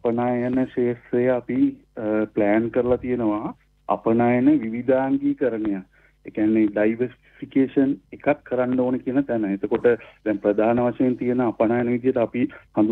අපනයන ශේත්‍රය අපි ප්ලෑන් කරලා තියෙනවා අපනයන විවිධාංගීකරණය. ඒ කියන්නේ ඩයිවර්සිෆිකේෂන් එකක් කරන්න ඕන කියන තැන. එතකොට දැන් ප්‍රධාන වශයෙන් තියෙන අපනයන විදිහට අපි